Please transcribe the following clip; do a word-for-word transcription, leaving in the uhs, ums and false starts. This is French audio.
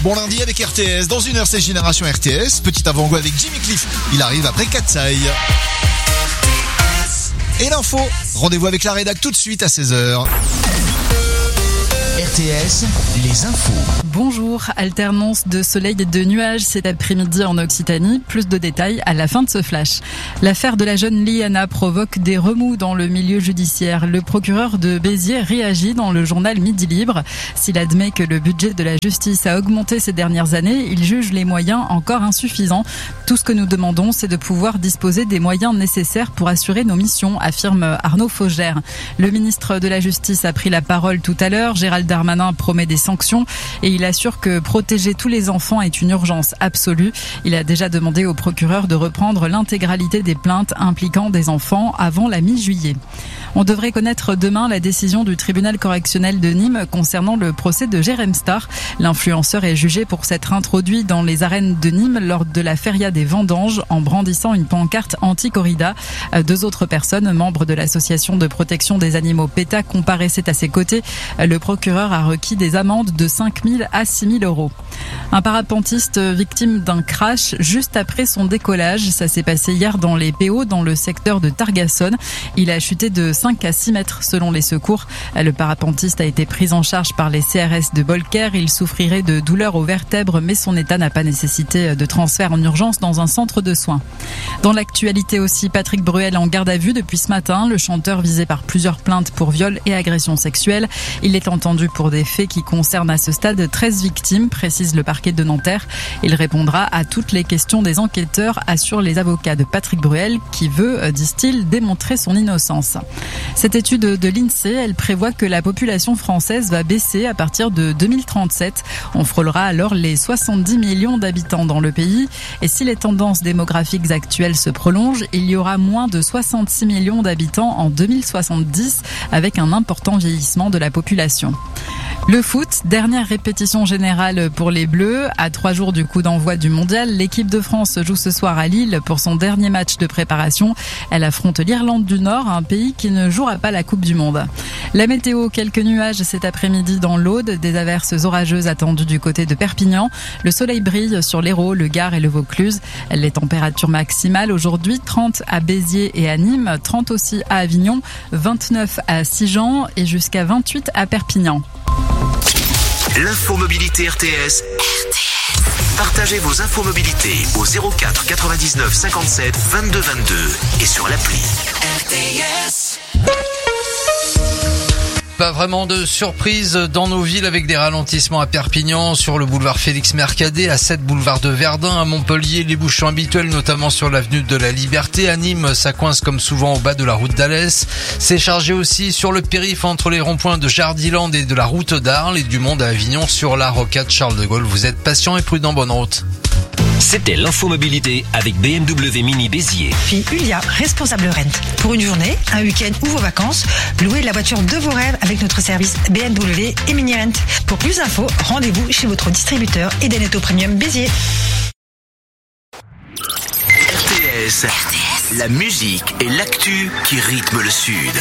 Bon lundi avec R T S, dans une heure c'est Génération R T S, petit avant-goût avec Jimmy Cliff, il arrive après Katsai. Et l'info, rendez-vous avec la rédac tout de suite à seize heures. R T S, les infos. Bonjour, alternance de soleil et de nuages cet après-midi en Occitanie. Plus de détails à la fin de ce flash. L'affaire de la jeune Liana provoque des remous dans le milieu judiciaire. Le procureur de Béziers réagit dans le journal Midi Libre. S'il admet que le budget de la justice a augmenté ces dernières années, il juge les moyens encore insuffisants. Tout ce que nous demandons, c'est de pouvoir disposer des moyens nécessaires pour assurer nos missions, affirme Arnaud Faugère. Le ministre de la Justice a pris la parole tout à l'heure. Gérald Darmanin promet des sanctions et il assure que protéger tous les enfants est une urgence absolue. Il a déjà demandé au procureur de reprendre l'intégralité des plaintes impliquant des enfants avant la mi-juillet. On devrait connaître demain la décision du tribunal correctionnel de Nîmes concernant le procès de Jérém Star. L'influenceur est jugé pour s'être introduit dans les arènes de Nîmes lors de la feria des vendanges en brandissant une pancarte anti-corrida. Deux autres personnes, membres de l'association de protection des animaux PETA, comparaissaient à ses côtés. Le procureur a requis des amendes de cinq mille à six mille euros. Un parapentiste victime d'un crash juste après son décollage. Ça s'est passé hier dans les P O, dans le secteur de Targassonne. Il a chuté de cinq à six mètres selon les secours. Le parapentiste a été pris en charge par les C R S de Bolker. Il souffrirait de douleurs aux vertèbres, mais son état n'a pas nécessité de transfert en urgence dans un centre de soins. Dans l'actualité aussi, Patrick Bruel en garde à vue depuis ce matin. Le chanteur visé par plusieurs plaintes pour viol et agression sexuelle. Il est entendu pour des faits qui concernent à ce stade treize victimes, précise le parquet de Nanterre. Il répondra à toutes les questions des enquêteurs, assurent les avocats de Patrick Bruel, qui veut, disent-ils, démontrer son innocence. Cette étude de l'INSEE, elle prévoit que la population française va baisser à partir de deux mille trente-sept. On frôlera alors les soixante-dix millions d'habitants dans le pays. Et si les tendances démographiques actuelles se prolongent, il y aura moins de soixante-six millions d'habitants en deux mille soixante-dix, avec un important vieillissement de la population. Le foot, dernière répétition générale pour les Bleus. À trois jours du coup d'envoi du mondial, l'équipe de France joue ce soir à Lille pour son dernier match de préparation. Elle affronte l'Irlande du Nord, un pays qui ne jouera pas la Coupe du Monde. La météo, quelques nuages cet après-midi dans l'Aude, des averses orageuses attendues du côté de Perpignan. Le soleil brille sur l'Hérault, le Gard et le Vaucluse. Les températures maximales aujourd'hui, trente à Béziers et à Nîmes, trente aussi à Avignon, vingt-neuf à Sigean et jusqu'à vingt-huit à Perpignan. L'infomobilité R T S. R T S. Partagez vos infomobilités au zéro quatre quatre-vingt-dix-neuf cinquante-sept vingt-deux vingt-deux et sur l'appli. R T S. Pas vraiment de surprise dans nos villes avec des ralentissements à Perpignan, sur le boulevard Félix Mercadet, à sept boulevard de Verdun, à Montpellier, les bouchons habituels notamment sur l'avenue de la Liberté. À Nîmes, ça coince comme souvent au bas de la route d'Alès. C'est chargé aussi sur le périph' entre les ronds-points de Jardiland et de la route d'Arles et du Monde à Avignon sur la rocade Charles de Gaulle. Vous êtes patient et prudent, bonne route. C'était l'infomobilité avec B M W Mini Béziers. Puis Ulia, responsable rent. Pour une journée, un week-end ou vos vacances, louez la voiture de vos rêves avec notre service B M W et Mini Rent. Pour plus d'infos, rendez-vous chez votre distributeur Edenetto Premium Béziers. R T S, la musique et l'actu qui rythment le Sud.